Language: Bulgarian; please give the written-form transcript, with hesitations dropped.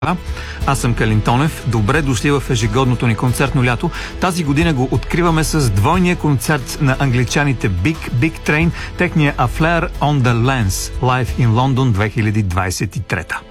Аз съм Калин Тонев. Добре дошли в ежегодното ни концертно лято. Тази година го откриваме с двойния концерт на англичаните Big Train, техния A Flare on the Lens, Live in London 2023.